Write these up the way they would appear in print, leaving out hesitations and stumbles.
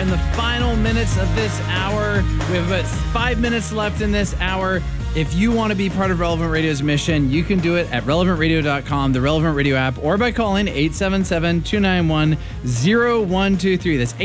in the final minutes of this hour. We have about 5 minutes left in this hour. If you want to be part of Relevant Radio's mission, you can do it at relevantradio.com, the Relevant Radio app, or by calling 877-291-0123. That's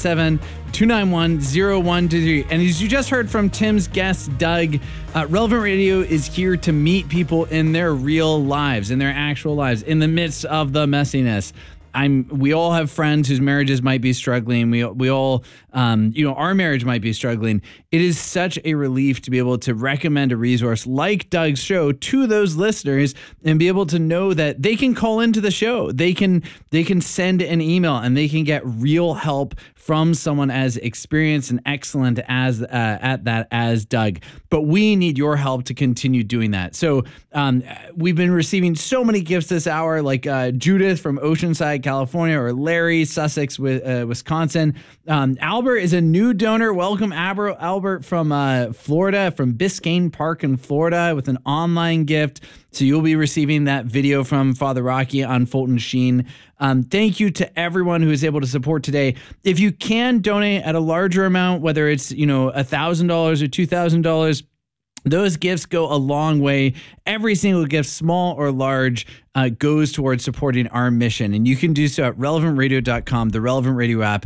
877-291-0123. And as you just heard from Tim's guest, Doug, Relevant Radio is here to meet people in their real lives, in their actual lives, in the midst of the messiness. We all have friends whose marriages might be struggling. We all, our marriage might be struggling. It is such a relief to be able to recommend a resource like Doug's show to those listeners and be able to know that they can call into the show. They can send an email and they can get real help from someone as experienced and excellent as at that as Doug. But we need your help to continue doing that. So we've been receiving so many gifts this hour, like Judith from Oceanside, California, or Larry, Sussex, Wisconsin. Albert is a new donor. Welcome, Albert from Florida, from Biscayne Park in Florida, with an online gift. So you'll be receiving that video from Father Rocky on Fulton Sheen. Thank you to everyone who is able to support today. If you can donate at a larger amount, whether it's $1,000 or $2,000, those gifts go a long way. Every single gift, small or large, goes towards supporting our mission. And you can do so at relevantradio.com, the Relevant Radio app,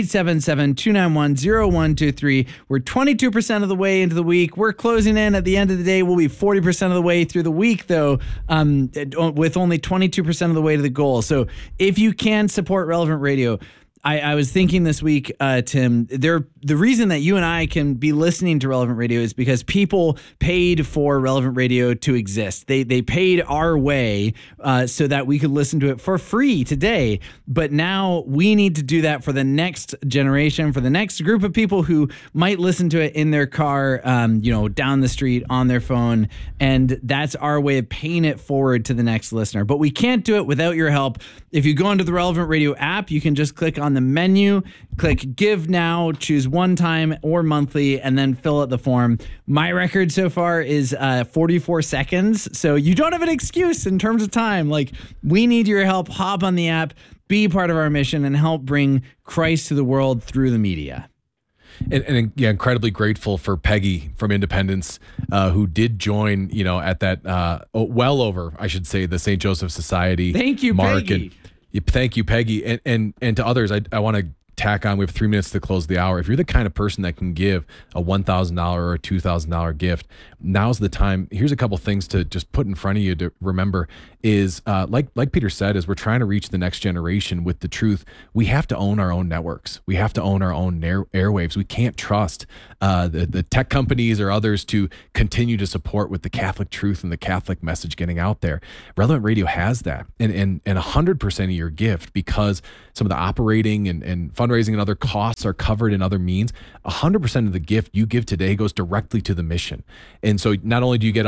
877-291-0123. We're 22% of the way into the week. We're closing in at the end of the day. We'll be 40% of the way through the week, though, with only 22% of the way to the goal. So if you can support Relevant Radio, I was thinking this week, Tim, the reason that you and I can be listening to Relevant Radio is because people paid for Relevant Radio to exist. They paid our way so that we could listen to it for free today. But now we need to do that for the next generation, for the next group of people who might listen to it in their car, down the street, on their phone. And that's our way of paying it forward to the next listener. But we can't do it without your help. If you go into the Relevant Radio app, you can just click on the menu, click Give Now, choose one time or monthly, and then fill out the form. My record so far is 44 seconds, so you don't have an excuse in terms of time. Like, we need your help. Hop on the app, be part of our mission, and help bring Christ to the world through the media. And incredibly grateful for Peggy from Independence, who did join, at that, well over, I should say, the St. Joseph Society. Thank you, Mark, Peggy. Thank you, Peggy. And to others, I want to tack on, we have 3 minutes to close the hour. If you're the kind of person that can give a $1,000 or a $2,000 gift, now's the time. Here's a couple things to just put in front of you to remember is, like Peter said, as we're trying to reach the next generation with the truth, we have to own our own networks. We have to own our own airwaves. We can't trust the tech companies or others to continue to support with the Catholic truth and the Catholic message getting out there. Relevant Radio has that. And 100% of your gift, because some of the operating and fundraising and other costs are covered in other means, 100% of the gift you give today goes directly to the mission. And so not only do you get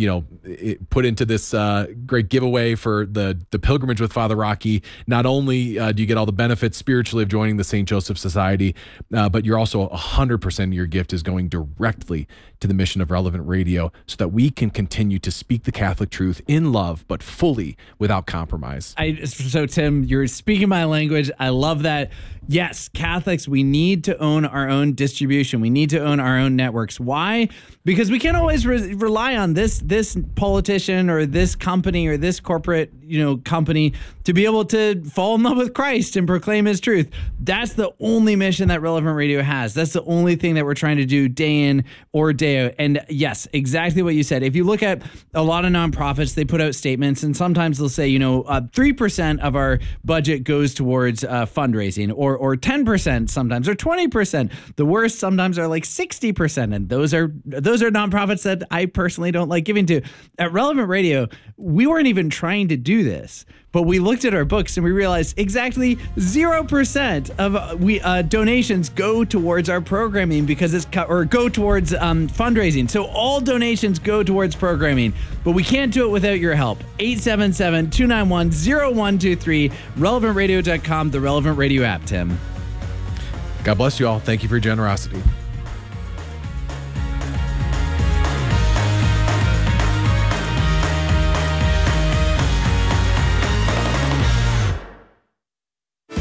put into this great giveaway for the pilgrimage with Father Rocky, not only do you get all the benefits spiritually of joining the St. Joseph Society, but you're also 100% of your gift is going directly to the mission of Relevant Radio, so that we can continue to speak the Catholic truth in love, but fully without compromise. So Tim, you're speaking my language. I love that. Yes, Catholics, we need to own our own distribution. We need to own our own networks. Why? Because we can't always rely on this politician or this company or this corporate company to be able to fall in love with Christ and proclaim his truth. That's the only mission that Relevant Radio has. That's the only thing that we're trying to do day in or day out. And yes, exactly what you said. If you look at a lot of nonprofits, they put out statements, and sometimes they'll say, 3% of our budget goes towards fundraising, or 10% sometimes, or 20%. The worst sometimes are like 60%. And those are nonprofits that I personally don't like giving to. At Relevant Radio, we weren't even trying to do this, but we looked at our books and we realized exactly 0% of donations go towards our programming because go towards fundraising. So all donations go towards programming, but we can't do it without your help. 877-291-0123, relevantradio.com, the Relevant Radio app, Tim. God bless you all. Thank you for your generosity.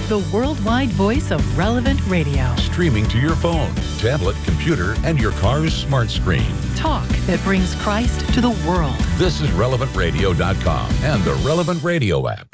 the worldwide voice of Relevant Radio. Streaming to your phone, tablet, computer, and your car's smart screen. Talk that brings Christ to the world. This is RelevantRadio.com and the Relevant Radio app.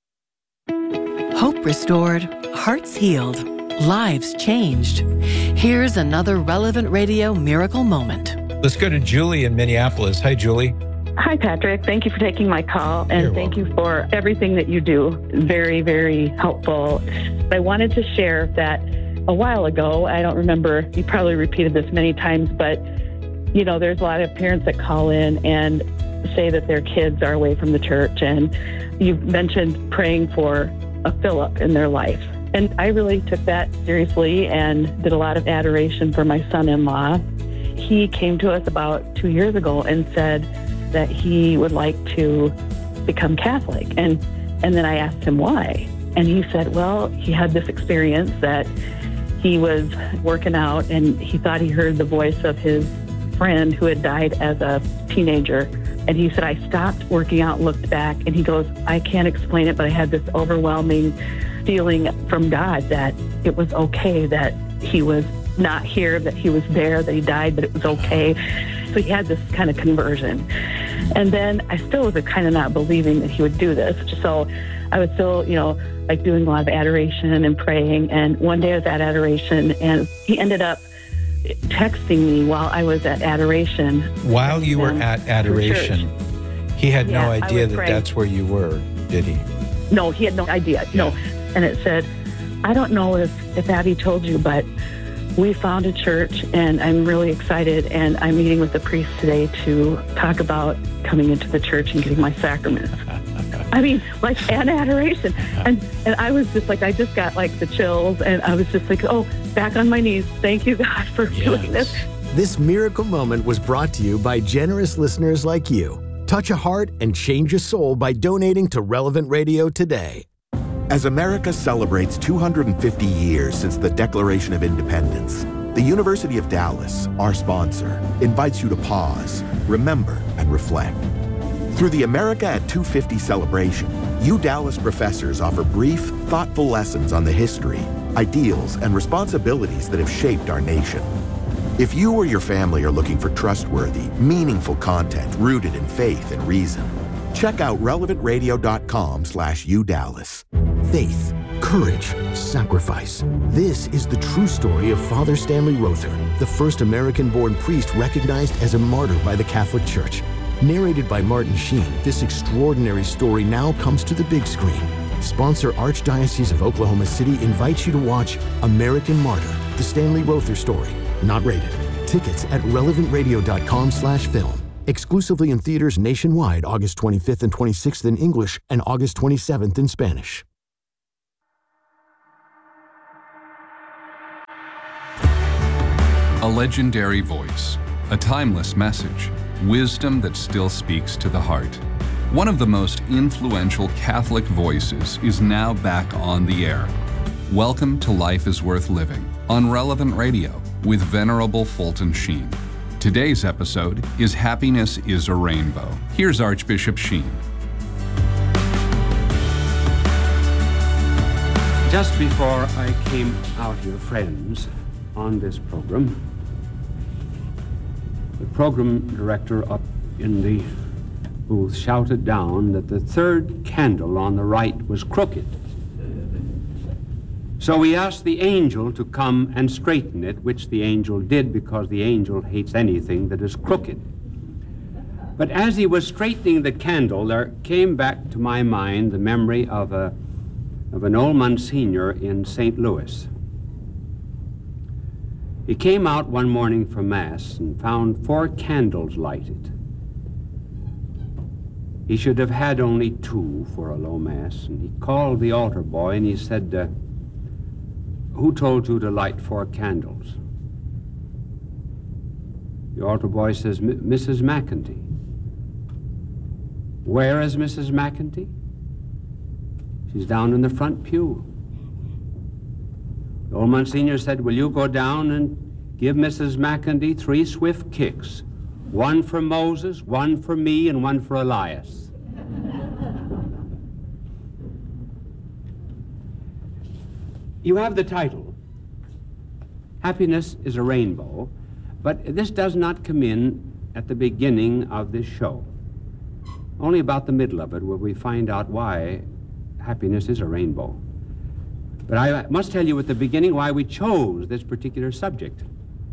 Hope restored, hearts healed, lives changed. Here's another Relevant Radio miracle moment. Let's go to Julie in Minneapolis. Hi, Julie. Hi, Patrick. Thank you for taking my call, and thank you for everything that you do. Very, very helpful. I wanted to share that a while ago, I don't remember, you probably repeated this many times, but, you know, there's a lot of parents that call in and say that their kids are away from the church, and you mentioned praying for a fill-up in their life. And I really took that seriously and did a lot of adoration for my son-in-law. He came to us about 2 years ago and said that he would like to become Catholic. And then I asked him why. And he said, well, he had this experience that he was working out and he thought he heard the voice of his friend who had died as a teenager. And he said, I stopped working out, looked back, and he goes, I can't explain it, but I had this overwhelming feeling from God that it was okay that he was not here, that he was there, that he died, but it was okay. So he had this kind of conversion. And then I still was kind of not believing that he would do this. So I was still, you know, like doing a lot of adoration and praying. And one day I was at adoration, and he ended up texting me while I was at adoration. While you were at adoration, he had no idea that that's where you were, did he? No, he had no idea. Yeah. No. And it said, I don't know if Abby told you, but we found a church, and I'm really excited, and I'm meeting with the priest today to talk about coming into the church and getting my sacraments. I mean, like, an adoration. And I was just like, I just got like the chills, and I was just like, oh, back on my knees. Thank you, God, for doing this. This miracle moment was brought to you by generous listeners like you. Touch a heart and change a soul by donating to Relevant Radio today. As America celebrates 250 years since the Declaration of Independence, the University of Dallas, our sponsor, invites you to pause, remember, and reflect. Through the America at 250 celebration, Dallas professors offer brief, thoughtful lessons on the history, ideals, and responsibilities that have shaped our nation. If you or your family are looking for trustworthy, meaningful content rooted in faith and reason, check out relevantradio.com/UDallas. Faith, courage, sacrifice. This is the true story of Father Stanley Rother, the first American-born priest recognized as a martyr by the Catholic Church. Narrated by Martin Sheen, this extraordinary story now comes to the big screen. Sponsor Archdiocese of Oklahoma City invites you to watch American Martyr, the Stanley Rother story. Not rated. Tickets at relevantradio.com/film. Exclusively in theaters nationwide August 25th and 26th in English and August 27th in Spanish. A legendary voice, a timeless message, wisdom that still speaks to the heart. One of the most influential Catholic voices is now back on the air. Welcome to Life is Worth Living on Relevant Radio with Venerable Fulton Sheen. Today's episode is Happiness is a Rainbow. Here's Archbishop Sheen. Just before I came out here, friends, on this program, the program director up in the booth shouted down that the third candle on the right was crooked. So we asked the angel to come and straighten it, which the angel did, because the angel hates anything that is crooked. But as he was straightening the candle, there came back to my mind the memory of an old Monsignor in St. Louis. He came out one morning for Mass and found 4 candles lighted. He should have had only 2 for a low Mass, and he called the altar boy and he said, who told you to light 4 candles? The altar boy says, Mrs. McEntee. Where is Mrs. McEntee? She's down in the front pew. The old Monsignor said, will you go down and give Mrs. McEntee 3 swift kicks? 1 for Moses, 1 for me, and 1 for Elias. You have the title, Happiness is a Rainbow, but this does not come in at the beginning of this show. Only about the middle of it will we find out why happiness is a rainbow. But I must tell you at the beginning why we chose this particular subject.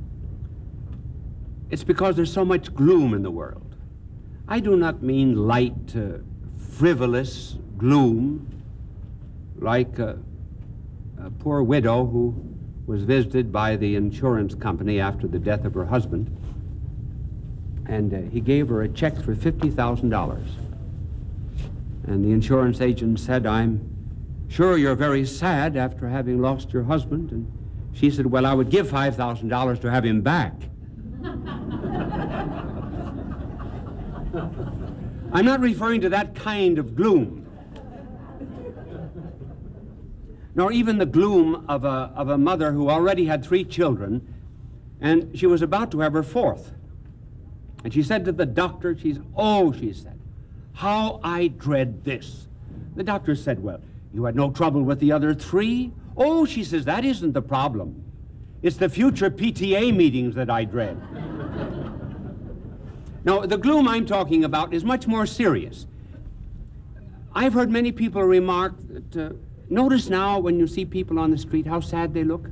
It's because there's so much gloom in the world. I do not mean light, frivolous gloom, like a poor widow who was visited by the insurance company after the death of her husband, and he gave her a check for $50,000. And the insurance agent said, "I'm sure you're very sad after having lost your husband." And she said, "Well, I would give $5,000 to have him back." I'm not referring to that kind of gloom, nor even the gloom of a mother who already had 3 children, and she was about to have her 4th. And she said to the doctor, she said, "How I dread this." The doctor said, "Well, you had no trouble with the other 3? "Oh," she says, "that isn't the problem. It's the future PTA meetings that I dread." Now, the gloom I'm talking about is much more serious. I've heard many people remark that, notice now when you see people on the street how sad they look.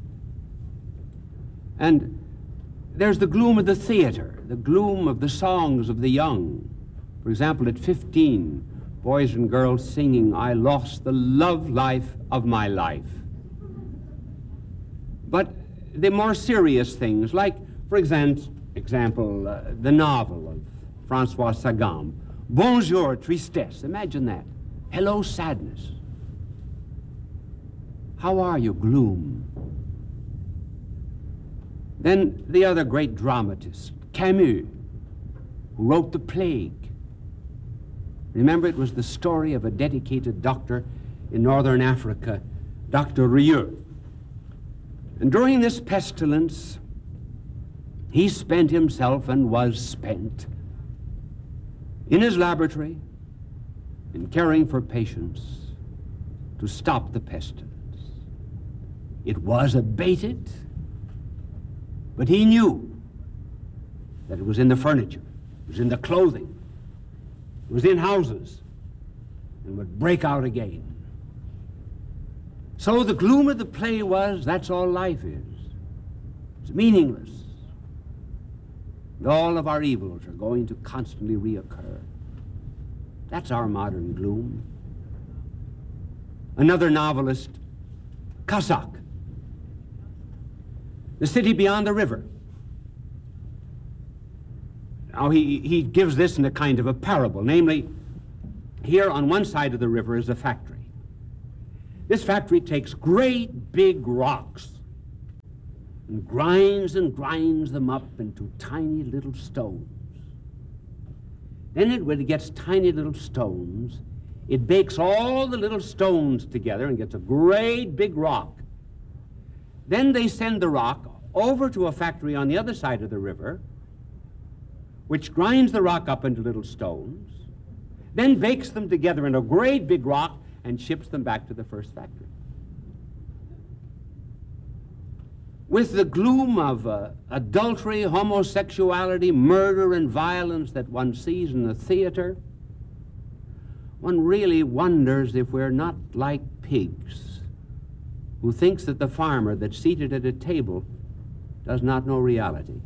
And there's the gloom of the theater, the gloom of the songs of the young. For example, at 15, boys and girls singing, "I lost the love life of my life." But the more serious things, like, for example, the novel of Francois Sagan, Bonjour, Tristesse. Imagine that. Hello, sadness. How are you, gloom? Then the other great dramatist, Camus, who wrote The Plague. Remember, it was the story of a dedicated doctor in northern Africa, Dr. Rieux. And during this pestilence, he spent himself and was spent in his laboratory in caring for patients to stop the pestilence. It was abated, but he knew that it was in the furniture, it was in the clothing, it was in houses, and would break out again. So the gloom of the play was, that's all life is. It's meaningless. And all of our evils are going to constantly reoccur. That's our modern gloom. Another novelist, Cossack, The City Beyond the River. Now, he gives this in a kind of a parable, namely, here on one side of the river is a factory. This factory takes great big rocks and grinds them up into tiny little stones. Then when it gets tiny little stones, it bakes all the little stones together and gets a great big rock. Then they send the rock over to a factory on the other side of the river, which grinds the rock up into little stones, then bakes them together in a great big rock and ships them back to the first factory. With the gloom of adultery, homosexuality, murder, and violence that one sees in the theater, one really wonders if we're not like pigs who thinks that the farmer that's seated at a table does not know reality.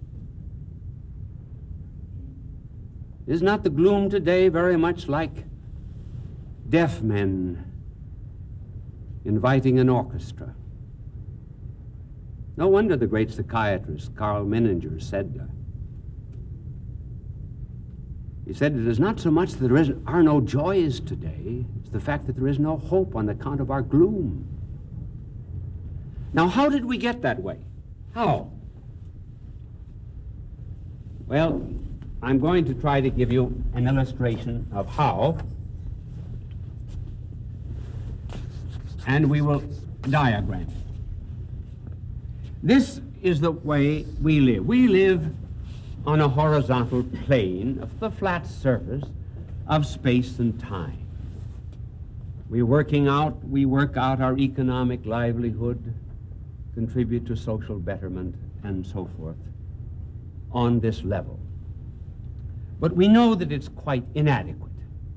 Is not the gloom today very much like deaf men inviting an orchestra? No wonder the great psychiatrist Karl Menninger said, it is not so much that there are no joys today, it's the fact that there is no hope on account of our gloom. Now, how did we get that way? How? Well, I'm going to try to give you an illustration of how, and we will diagram it. This is the way we live. We live on a horizontal plane of the flat surface of space and time. We work out our economic livelihood, contribute to social betterment, and so forth on this level. But we know that it's quite inadequate.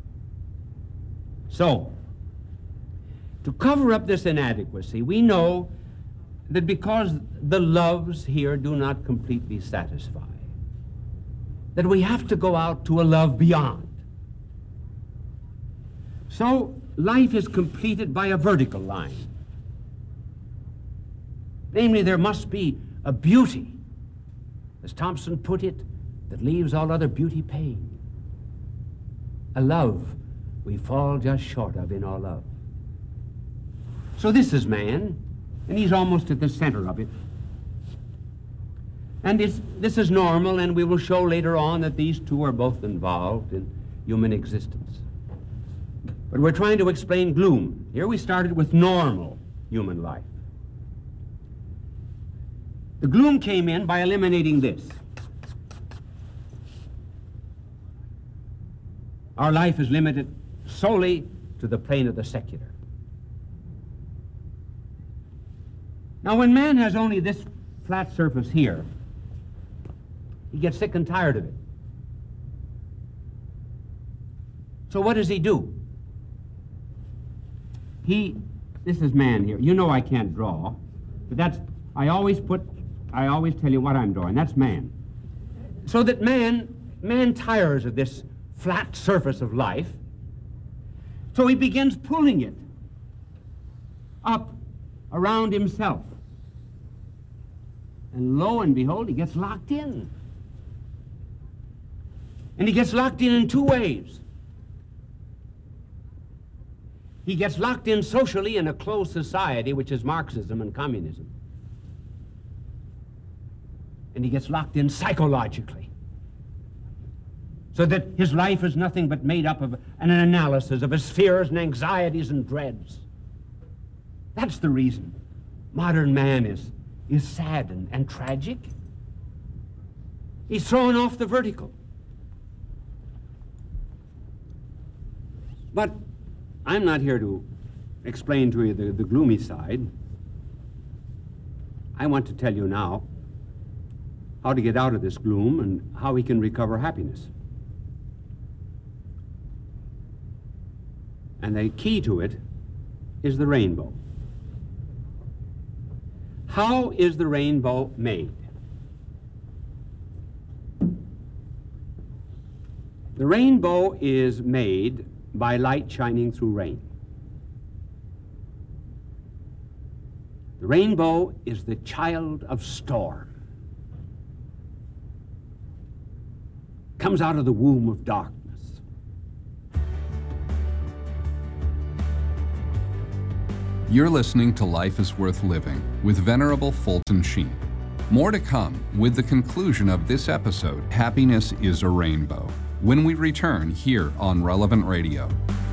So, to cover up this inadequacy, we know that because the loves here do not completely satisfy, that we have to go out to a love beyond. So, life is completed by a vertical line. Namely, there must be a beauty, as Thompson put it, that leaves all other beauty pain. A love we fall just short of in our love. So this is man, and he's almost at the center of it. And this is normal, and we will show later on that these two are both involved in human existence. But we're trying to explain gloom. Here we started with normal human life. The gloom came in by eliminating this. Our life is limited solely to the plane of the secular. Now, when man has only this flat surface here, he gets sick and tired of it. So what does he do? This is man here. You know I can't draw, but I always tell you what I'm drawing. That's man. So that man tires of this flat surface of life, so he begins pulling it up around himself. And lo and behold, he gets locked in. And he gets locked in two ways. He gets locked in socially in a closed society, which is Marxism and communism. And he gets locked in psychologically, so that his life is nothing but made up of an analysis of his fears and anxieties and dreads. That's the reason modern man is sad and tragic. He's thrown off the vertical. But I'm not here to explain to you the gloomy side. I want to tell you now how to get out of this gloom and how we can recover happiness. And the key to it is the rainbow. How is the rainbow made? The rainbow is made by light shining through rain. The rainbow is the child of storm. Comes out of the womb of darkness. You're listening to Life is Worth Living with Venerable Fulton Sheen. More to come with the conclusion of this episode, Happiness is a Rainbow, when we return here on Relevant Radio.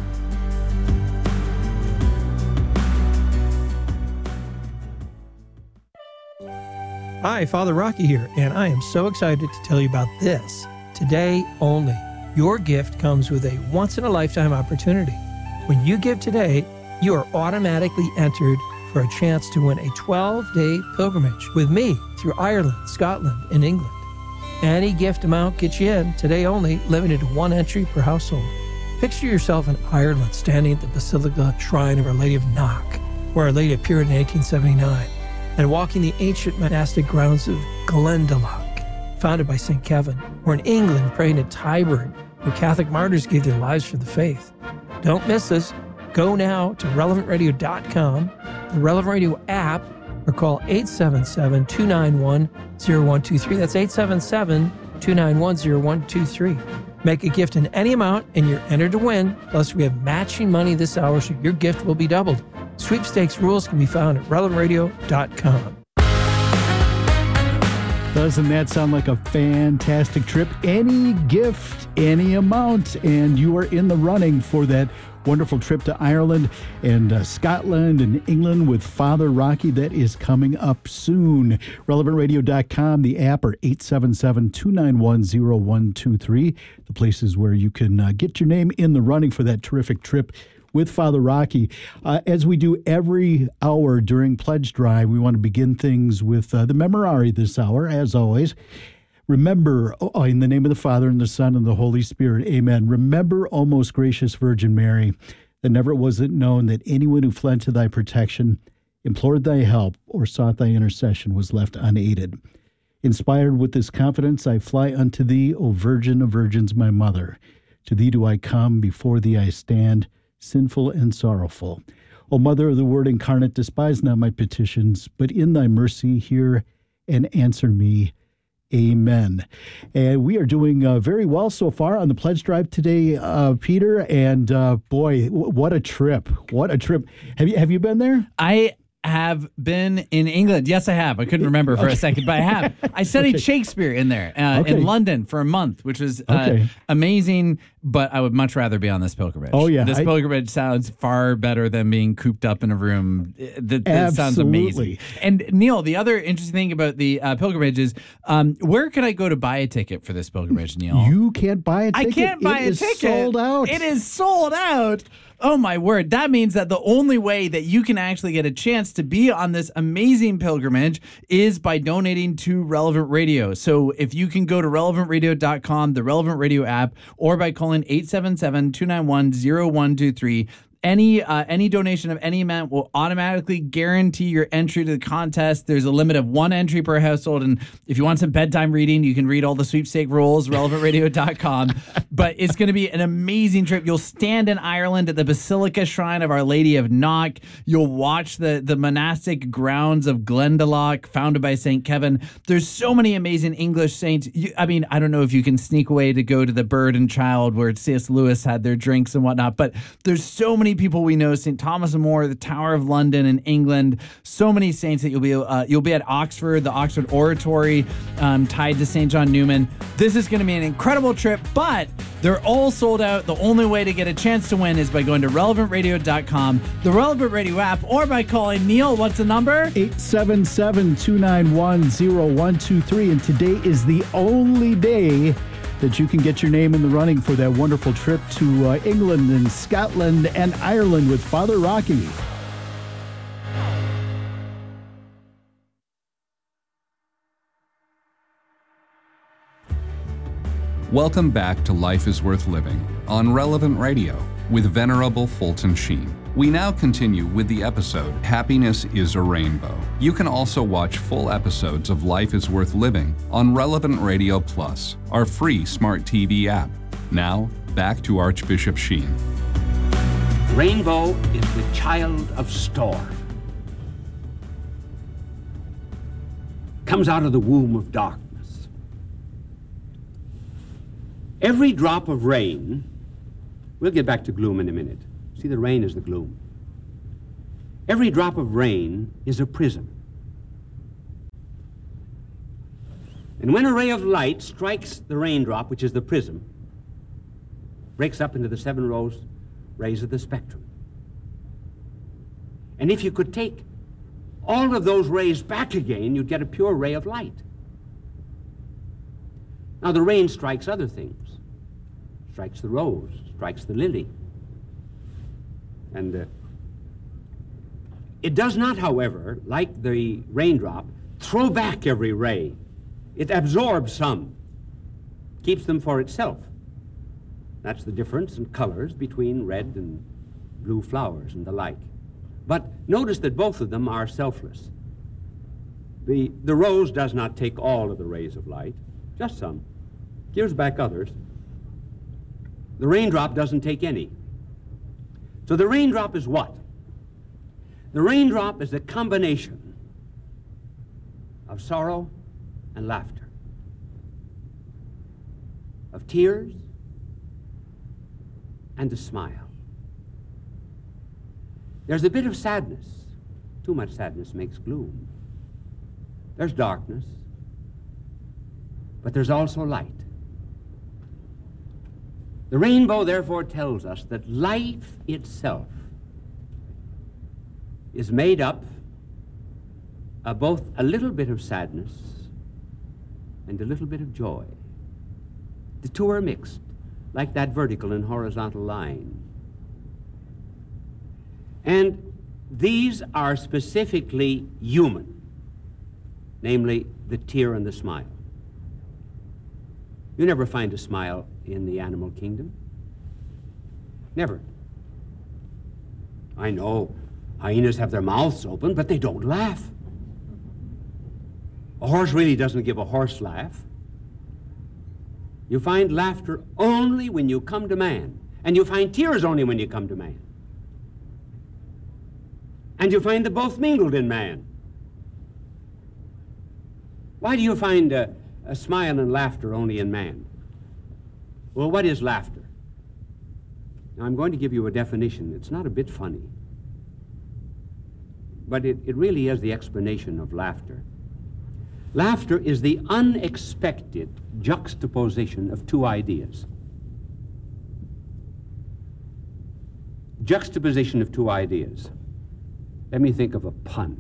Hi, Father Rocky here, and I am so excited to tell you about this. Today only, your gift comes with a once-in-a-lifetime opportunity. When you give today, you are automatically entered for a chance to win a 12-day pilgrimage with me through Ireland, Scotland, and England. Any gift amount gets you in, today only, limited to one entry per household. Picture yourself in Ireland standing at the Basilica Shrine of Our Lady of Knock, where Our Lady appeared in 1879, and walking the ancient monastic grounds of Glendalough, founded by St. Kevin, or in England praying at Tyburn, where Catholic martyrs gave their lives for the faith. Don't miss this. Go now to relevantradio.com, the Relevant Radio app, or call 877-291-0123. That's 877-291-0123. Make a gift in any amount and you're entered to win. Plus, we have matching money this hour, so your gift will be doubled. Sweepstakes rules can be found at relevantradio.com. Doesn't that sound like a fantastic trip? Any gift, any amount, and you are in the running for that wonderful trip to Ireland and Scotland and England with Father Rocky. That is coming up soon. RelevantRadio.com, the app, or 877-291-0123. The places where you can get your name in the running for that terrific trip with Father Rocky. As we do every hour during Pledge Drive, we want to begin things with the Memorare this hour, as always. Remember, in the name of the Father, and the Son, and the Holy Spirit, amen. Remember, O most gracious Virgin Mary, that never was it known that anyone who fled to thy protection, implored thy help, or sought thy intercession was left unaided. Inspired with this confidence, I fly unto thee, O Virgin of Virgins, my mother. To thee do I come, before thee I stand, sinful and sorrowful. O Mother of the Word incarnate, despise not my petitions, but in thy mercy hear and answer me. Amen. And we are doing very well so far on the Pledge Drive today, Peter. And boy, what a trip! What a trip! Have you been there? I have been in England. Yes, I have. I couldn't remember for a second, but I have. I studied Shakespeare in there in London for a month, which was amazing. But I would much rather be on this pilgrimage. Oh, yeah. This pilgrimage sounds far better than being cooped up in a room. That sounds amazing. And Neil, the other interesting thing about the pilgrimage is, where can I go to buy a ticket for this pilgrimage, Neil? You can't buy a ticket. I can't buy a ticket. It is sold out. It is sold out. Oh, my word. That means that the only way that you can actually get a chance to be on this amazing pilgrimage is by donating to Relevant Radio. So if you can go to relevantradio.com, the Relevant Radio app, or by calling 877-291-0123, any donation of any amount will automatically guarantee your entry to the contest. There's a limit of 1 entry per household, and if you want some bedtime reading, you can read all the sweepstake rules, relevantradio.com. But it's going to be an amazing trip. You'll stand in Ireland at the Basilica Shrine of Our Lady of Knock. You'll watch the monastic grounds of Glendalough, founded by St. Kevin. There's so many amazing English saints. I don't know if you can sneak away to go to the Bird and Child where C.S. Lewis had their drinks and whatnot, but there's so many people we know, St. Thomas More, the Tower of London in England, so many saints that you'll be at Oxford, the Oxford Oratory, tied to St. John Newman. This is going to be an incredible trip, but they're all sold out. The only way to get a chance to win is by going to relevantradio.com, the Relevant Radio app, or by calling Neil. What's the number? 877-291-0123. And today is the only day that you can get your name in the running for that wonderful trip to England and Scotland and Ireland with Father Rocky. Welcome back to Life is Worth Living on Relevant Radio with Venerable Fulton Sheen. We now continue with the episode, Happiness is a Rainbow. You can also watch full episodes of Life is Worth Living on Relevant Radio Plus, our free smart TV app. Now, back to Archbishop Sheen. Rainbow is the child of storm. Comes out of the womb of darkness. Every drop of rain, we'll get back to gloom in a minute. See, the rain is the gloom. Every drop of rain is a prism. And when a ray of light strikes the raindrop, which is the prism, breaks up into the 7 rays of the spectrum. And if you could take all of those rays back again, you'd get a pure ray of light. Now, the rain strikes other things. Strikes the rose, strikes the lily. And it does not, however, like the raindrop, throw back every ray. It absorbs some, keeps them for itself. That's the difference in colors between red and blue flowers and the like. But notice that both of them are selfless. The rose does not take all of the rays of light, just some, gives back others. The raindrop doesn't take any. So the raindrop is what? The raindrop is a combination of sorrow and laughter, of tears and a smile. There's a bit of sadness. Too much sadness makes gloom. There's darkness, but there's also light. The rainbow, therefore, tells us that life itself is made up of both a little bit of sadness and a little bit of joy. The two are mixed, like that vertical and horizontal line. And these are specifically human, namely the tear and the smile. You never find a smile in the animal kingdom. Never. I know hyenas have their mouths open, but they don't laugh. A horse really doesn't give a horse laugh. You find laughter only when you come to man, and you find tears only when you come to man. And you find them both mingled in man. Why do you find a smile and laughter only in man? Well, what is laughter? Now, I'm going to give you a definition. It's not a bit funny, but it really is the explanation of laughter. Laughter is the unexpected juxtaposition of two ideas. Juxtaposition of two ideas. Let me think of a pun.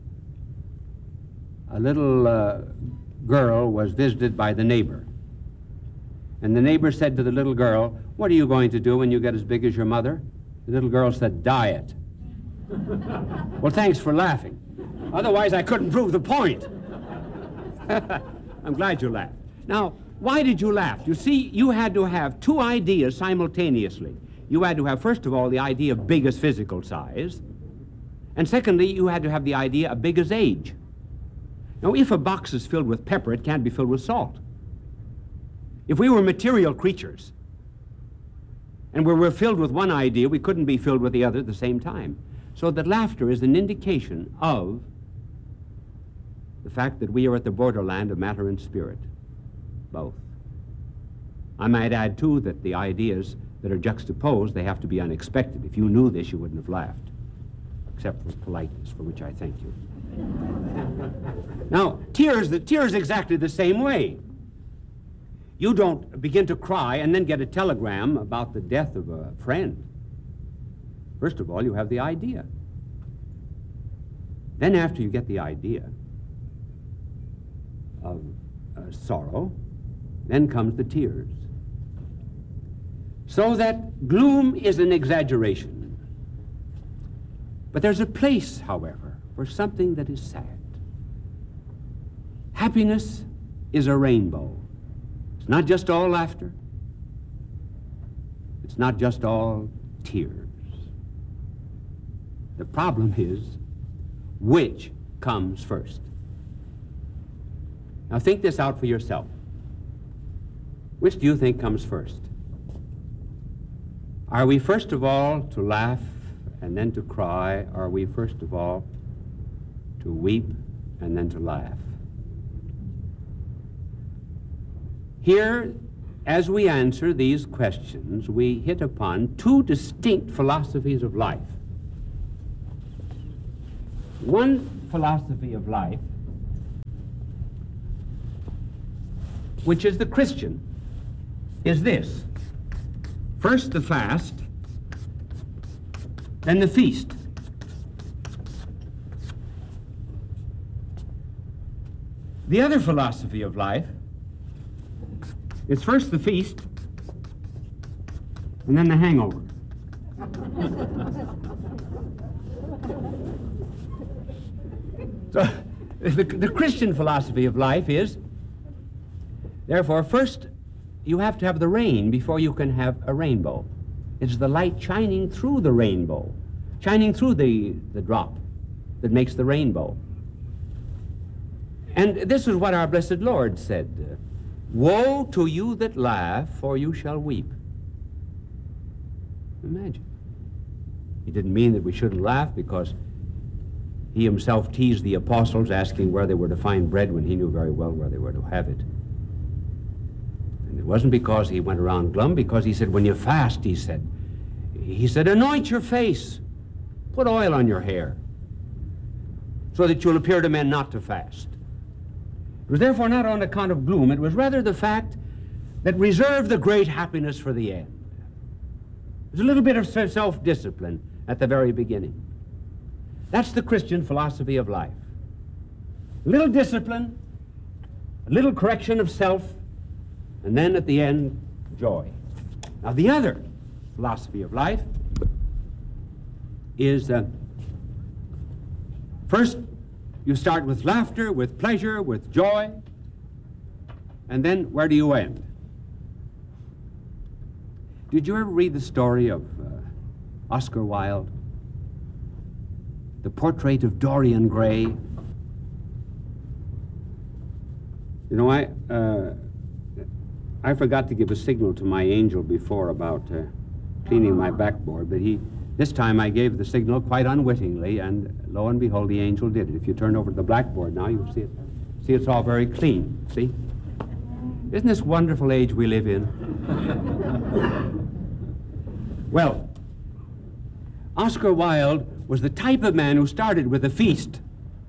A little girl was visited by the neighbor. And the neighbor said to the little girl, "What are you going to do when you get as big as your mother?" The little girl said, "Diet." Well, thanks for laughing. Otherwise, I couldn't prove the point. I'm glad you laughed. Now, why did you laugh? You see, you had to have two ideas simultaneously. You had to have, first of all, the idea of big as physical size. And secondly, you had to have the idea of big as age. Now, if a box is filled with pepper, it can't be filled with salt. If we were material creatures and we were filled with one idea, we couldn't be filled with the other at the same time. So that laughter is an indication of the fact that we are at the borderland of matter and spirit, both. I might add, too, that the ideas that are juxtaposed, they have to be unexpected. If you knew this, you wouldn't have laughed, except for politeness, for which I thank you. Now, tears exactly the same way. You don't begin to cry and then get a telegram about the death of a friend. First of all, you have the idea. Then after you get the idea of sorrow, then comes the tears. So that gloom is an exaggeration. But there's a place, however, for something that is sad. Happiness is a rainbow. It's not just all laughter. It's not just all tears. The problem is, which comes first? Now think this out for yourself. Which do you think comes first? Are we first of all to laugh and then to cry? Or are we first of all to weep and then to laugh? Here, as we answer these questions, we hit upon two distinct philosophies of life. One philosophy of life, which is the Christian, is this: first the fast, then the feast. The other philosophy of life is first the feast, and then the hangover. So the Christian philosophy of life is, therefore, first you have to have the rain before you can have a rainbow. It's the light shining through the rainbow, shining through the drop that makes the rainbow. And this is what our blessed Lord said: "Woe to you that laugh, for you shall weep." Imagine. He didn't mean that we shouldn't laugh, because he himself teased the apostles, asking where they were to find bread when he knew very well where they were to have it. And it wasn't because he went around glum, because he said, when you fast, he said, anoint your face, put oil on your hair, so that you'll appear to men not to fast. It was therefore not on account of gloom, it was rather the fact that reserved the great happiness for the end. There's a little bit of self-discipline at the very beginning. That's the Christian philosophy of life. A little discipline, a little correction of self, and then at the end, joy. Now the other philosophy of life is first you start with laughter, with pleasure, with joy, and then where do you end? Did you ever read the story of Oscar Wilde? The Portrait of Dorian Gray? You know, I forgot to give a signal to my angel before about cleaning my backboard, but this time I gave the signal quite unwittingly, and lo and behold, the angel did it. If you turn over to the blackboard now, you'll see it. See, it's all very clean, see? Isn't this wonderful age we live in? Well, Oscar Wilde was the type of man who started with a feast.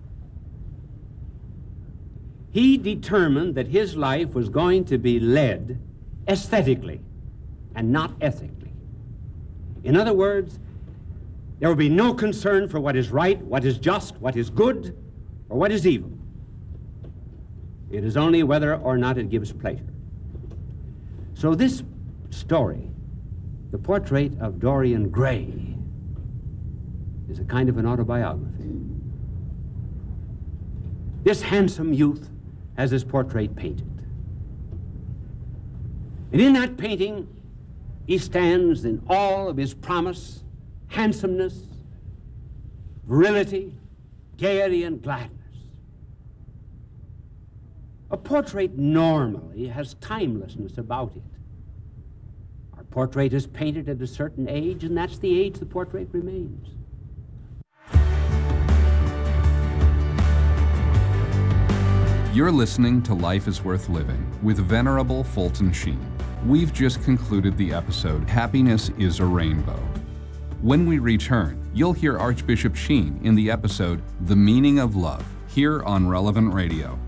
He determined that his life was going to be led aesthetically and not ethically. In other words, there will be no concern for what is right, what is just, what is good, or what is evil. It is only whether or not it gives pleasure. So this story, The Portrait of Dorian Gray, is a kind of an autobiography. This handsome youth has his portrait painted. And in that painting, he stands in all of his promise, handsomeness, virility, gaiety, and gladness. A portrait normally has timelessness about it. Our portrait is painted at a certain age, and that's the age the portrait remains. You're listening to Life is Worth Living with Venerable Fulton Sheen. We've just concluded the episode, Happiness is a Rainbow. When we return, you'll hear Archbishop Sheen in the episode, The Meaning of Love, here on Relevant Radio.